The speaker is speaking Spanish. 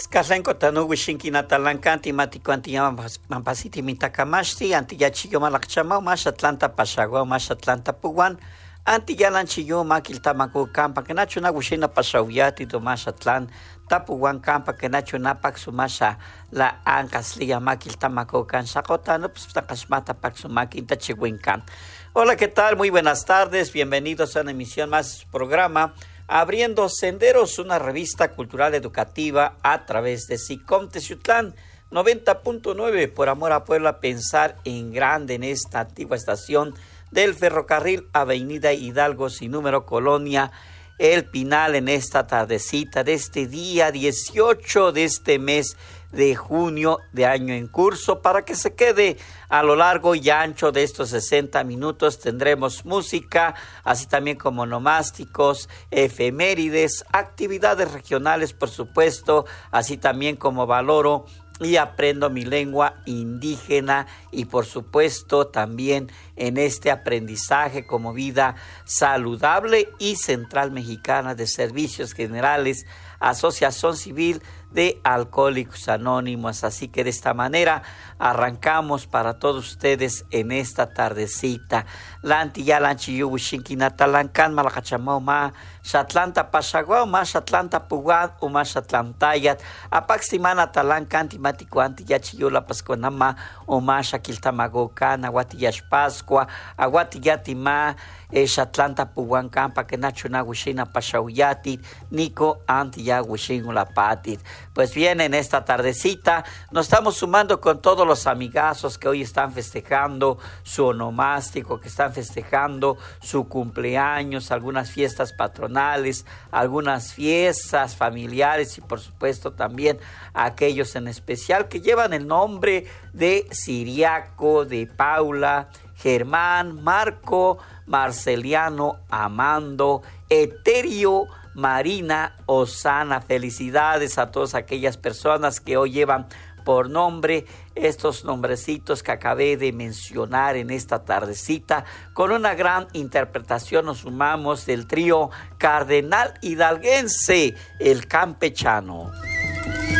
Skaslenko tanuwi shinkinatalankanti matikuanti mampasiti mitakamashti antiyachiyo malakchama mas Atlanta Pashagua mas Atlanta Puguan antiyalanchiyo makiltamaku kampa kenacho na wishina pashawyati do mas Atlan tapuguan kampa kenacho napak sumasha la ancaslia makiltamaku kan sakotano pstakashmata paksumakin tachiwinkan. Hola, ¿qué tal? Muy buenas tardes, bienvenidos a una emisión más de su programa Abriendo Senderos, una revista cultural educativa a través de SICOM Teciutlán 90.9, por amor a Puebla, pensar en grande en esta antigua estación del ferrocarril Avenida Hidalgo sin número, Colonia El Pinal, en esta tardecita de este día 18 de este mes de junio de año en curso. Para que se quede a lo largo y ancho de estos 60 minutos tendremos música, así también como nomásticos, efemérides, actividades regionales, por supuesto, así también como valoro y aprendo mi lengua indígena y por supuesto también en este aprendizaje como vida saludable y Central Mexicana de Servicios Generales, Asociación Civil de Alcohólicos Anónimos. Así que de esta manera arrancamos para todos ustedes en esta tardecita. Lanti ya lanchi yuwishinkinatalankan malakachamoma Shatlanta Pashagua ma Shatlanta Puguan uma Shatlantayat apaximana talankan timaticuanti yachiyula pascuanama uma Shakiltamagocan aguatiyash Pascua aguatiyatima Shatlanta Puguan campa que nacho na wishina pashauyati Nico anti ya wishingula patit. Pues bien, en esta tardecita nos estamos sumando con todos los amigazos que hoy están festejando su onomástico, que están festejando su cumpleaños, algunas fiestas patronales, algunas fiestas familiares y por supuesto también aquellos en especial que llevan el nombre de Siriaco, de Paula, Germán, Marco, Marceliano, Amando, Eterio, Marina, Osana. Felicidades a todas aquellas personas que hoy llevan por nombre estos nombrecitos que acabé de mencionar en esta tardecita. Con una gran interpretación nos sumamos del trío Cardenal Hidalguense, el Campechano.